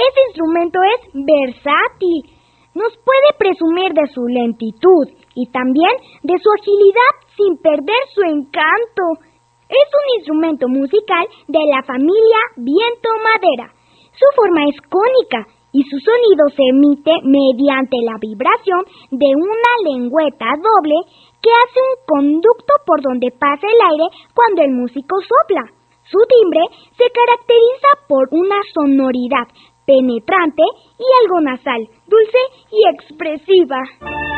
Ese instrumento es versátil. Nos puede presumir de su lentitud y también de su agilidad sin perder su encanto. Es un instrumento musical de la familia viento-madera. Su forma es cónica y su sonido se emite mediante la vibración de una lengüeta doble que hace un conducto por donde pasa el aire cuando el músico sopla. Su timbre se caracteriza por una sonoridad penetrante y algo nasal, dulce y expresiva.